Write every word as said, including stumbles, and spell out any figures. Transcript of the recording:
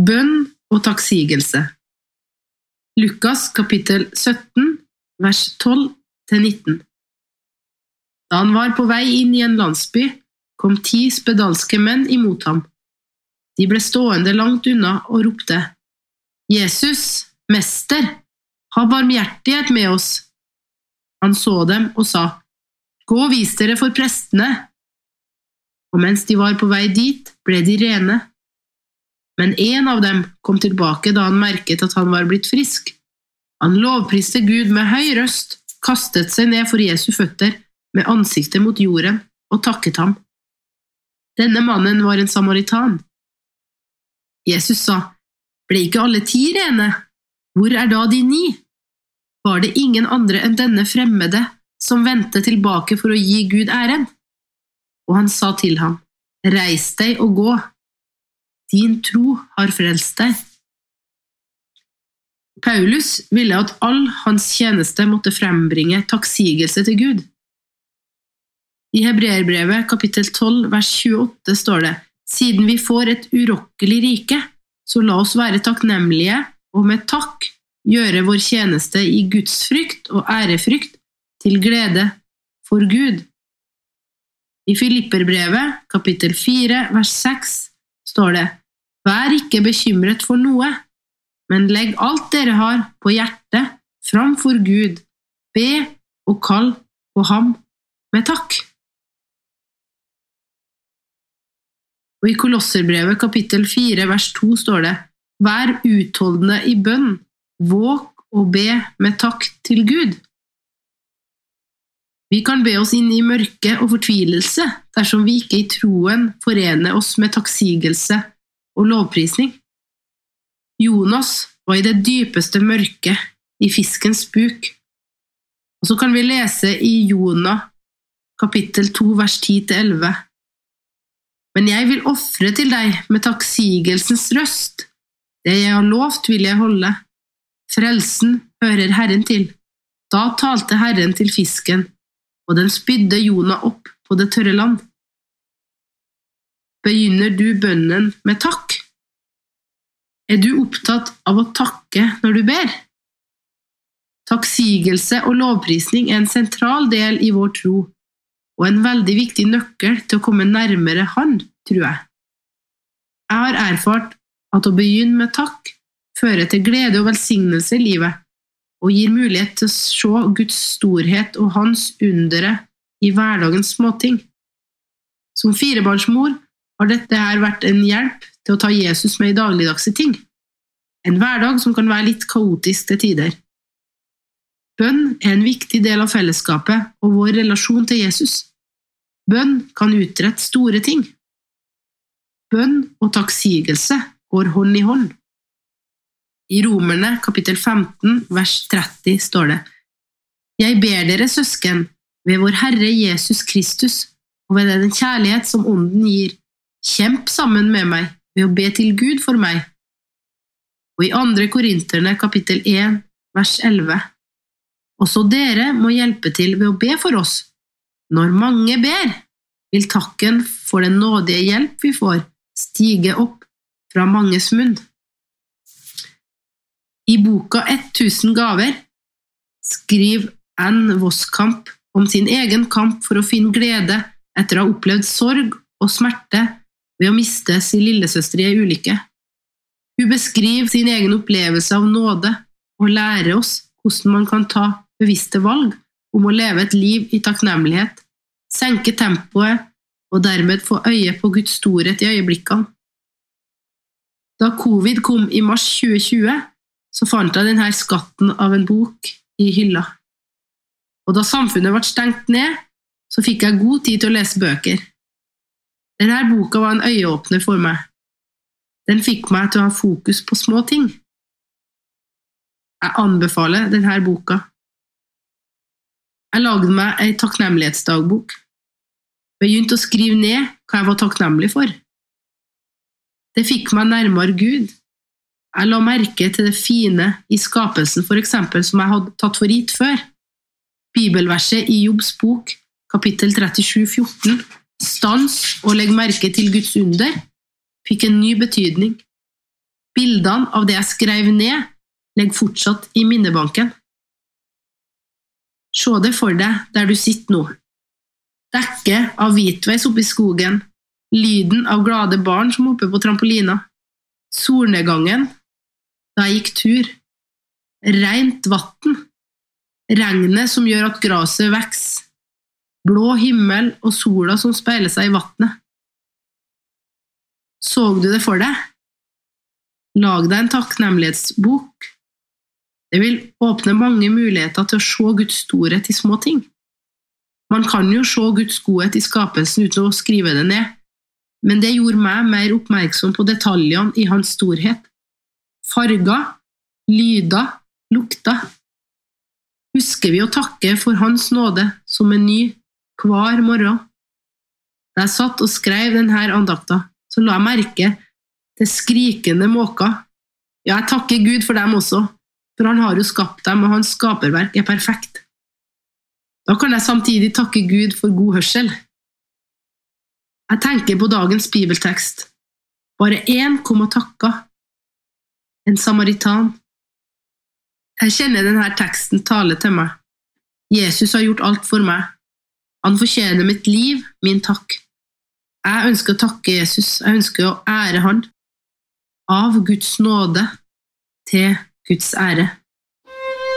Bønn og takksigelse. Lukas kapittel sytten, vers tolv til nitten. Da han var på vei inn i en landsby, kom ti spedalske menn imot ham. De ble stående langt unna og ropte: «Jesus, mester, ha barmhjertighet med oss!» Han så dem og sa: «Gå og vis dere for prestene!» Og mens de var på vei dit, ble de rene. Men en av dem kom tilbake da han merket at han var blitt frisk. Han lovpriste Gud med høy røst, kastet seg ned for Jesu føtter med ansiktet mot jorden og takket ham. Denne mannen var en samaritan. Jesus sa: «Ble ikke alle ti rene? Hvor er da de ni? Var det ingen andre enn denne fremmede som vendte tilbake for å gi Gud æren?» Og han sa til ham: «Reis deg og gå. Din tro har frelst deg.» Paulus ville at all hans tjeneste måtte frembringe takksigelse til Gud. I Hebreerbrevet kapittel tolv, vers tjueåtte står det: «Siden vi får et urokkelig rike, så la oss være takknemlige og med takk gjøre vår tjeneste i Guds frykt og ærefrykt til glede for Gud.» I Filipperbrevet kapittel fire, vers seks står det: «Vær ikke bekymret for noe, men legg alt dere har på hjertet framfor Gud, be og kall på ham med takk.» Og i Kolosserbrevet kapittel fire, vers to står det: «Vær utholdende i bønn, våg og be med takk til Gud.» Vi kan be oss inn i mørke og fortvilelse dersom vi ikke i troen forener oss med takksigelse og lovprisning. Jonas var i det dypeste mørke i fiskens buk. Og så kan vi lese i Jonah kapittel to, vers ti til elleve. «Men jeg vil offre til deg med takksigelsens røst. Det jeg har lovt vil jeg holde. Frelsen hører Herren til.» Da talte Herren til fisken, og den spydde Jonah opp på det tørre land. Begynner du bønnen med takk? Er du opptatt av å takke når du ber? Takksigelse og lovprisning er en sentral del i vår tro, og en veldig viktig nøkkel til å komme nærmere Han, tror jeg. Jeg har erfart at å begynne med takk fører til glede og velsignelse i livet, og gir mulighet til å se Guds storhet og Hans undere i hverdagens småting. Som firebarnsmor har dette her vært en hjelp til å ta Jesus med i dagligdagse ting. En hverdag som kan være litt kaotisk til tider. Bønn er en viktig del av fellesskapet og vår relasjon til Jesus. Bønn kan utrette store ting. Bønn og takksigelse går hånd i hånd. I Romerne kapittel femten, vers tretti står det: «Jeg ber dere, søsken, ved vår Herre Jesus Kristus, og ved den kjærlighet som Ånden gir, kjemp sammen med meg ved å be til Gud for meg.» Og i andre Korinterne kapittel en, vers elleve: «Også dere må hjelpe til ved å be for oss. Når mange ber, vil takken for den nådige hjelp vi får stige opp fra manges munn.» I boka tusen gaver skriver Anne Voskamp om sin egen kamp for å finne glede etter å ha opplevd sorg og smerte ved å miste sin lillesøster i en ulykke. Hun beskriver sin egen opplevelse av nåde og lærer oss hvordan man kan ta bevisste valg om å leve et liv i takknemlighet, senke tempoet og dermed få øye på Guds storhet i øyeblikkene. Da covid kom i mars tjue tjue, så fant jeg denne skatten av en bok i hylla. Og da samfunnet ble stengt ned, så fikk jeg god tid til å lese bøker. Denne boka var en øyeåpner for meg. Den fikk meg til å ha fokus på små ting. Jeg anbefaler denne boka. Jeg lagde meg en takknemlighetsdagbok. Begynte å skrive ned hva jeg var takknemlig for. Det fikk meg nærmere Gud. Jeg la merke til det fine i skapelsen, for eksempel, som jeg hadde tatt for gitt før. Bibelverset i Jobbs bok, kapittel trettisju, fjorten, «Stans og legg merke til Guds under», fikk en ny betydning. Bildene av det jeg skrev ned, ligger fortsatt i minnebanken. Se det for deg der du sitter nå. Dekket av hvitveis oppe i skogen, lyden av glade barn som oppe på trampolina, solnedgangen, da jeg gikk tur, rent vatten, regnet som gjør at graset vokser, blå himmel og sola som speiler seg i vattnet. Så du det for deg? Lag deg en takknemlighetsbok. Det vil åpne mange muligheter til å se Guds storhet i små ting. Man kan jo se Guds godhet i skapelsen uten å skrive det ned, men det gjorde meg mer oppmerksom på detaljene i hans storhet. Farger, lyder, lukter. Husker vi å takke for hans nåde som en ny hver morgen? Da jeg satt og skrev denne andakta, så la jeg merke til skrikende måker. Ja, jeg takker Gud for dem også, for han har jo skapt dem, og hans skaperverk er perfekt. Da kan jeg samtidig takke Gud for god hørsel. Jeg tenker på dagens bibeltekst. Bare én kom og takket. En samaritan. Jeg kjenner denne teksten tale til meg. Jesus har gjort alt for meg. Han fortjener mitt liv, min takk. Jeg ønsker å takke Jesus. Jeg ønsker å ære han. Av Guds nåde til Guds ære.